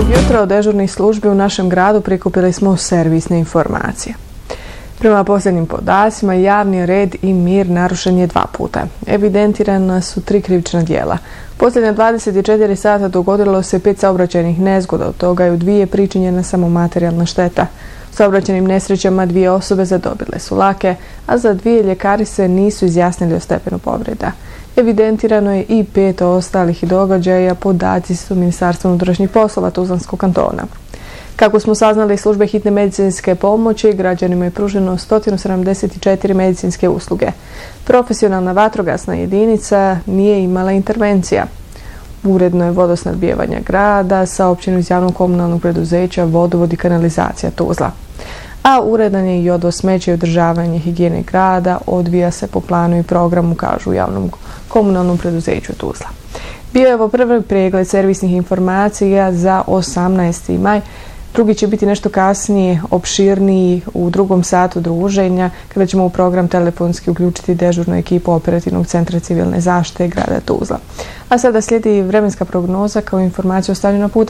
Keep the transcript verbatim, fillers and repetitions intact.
Jutro od dežurnih službi u našem gradu prikupili smo servisne informacije. Prema posljednjim podacima, javni red i mir narušen je dva puta. Evidentirana su tri krivična djela. Posljednja dvadeset četiri sata dogodilo se pet saobraćajnih nezgoda, od toga je u dvije pričinjena samo materijalna šteta. U saobraćajnim nesrećama dvije osobe zadobile su lake, a za dvije ljekari se nisu izjasnili o stepenu povreda. Evidentirano je i pet ostalih događaja, podaci su Ministarstva unutrašnjih poslova Tuzlanskog kantona. Kako smo saznali, službe hitne medicinske pomoći građanima je pruženo sto sedamdeset četiri medicinske usluge. Profesionalna vatrogasna jedinica nije imala intervencija. Uredno je vodosnabdijevanje grada, saopćeno iz javnog komunalnog preduzeća Vodovod i kanalizacija Tuzla. A uredan je i odvoz smeća i održavanje higijene grada, odvija se po planu i programu, kažu u javnom komunalnom preduzeću Tuzla. Bio je ovo prvi pregled servisnih informacija za osamnaesti maj. Drugi će biti nešto kasnije, opširniji u drugom satu druženja, kada ćemo u program telefonski uključiti dežurnu ekipu Operativnog centra civilne zaštite grada Tuzla. A sada slijedi vremenska prognoza kao informacija o stanju na putu.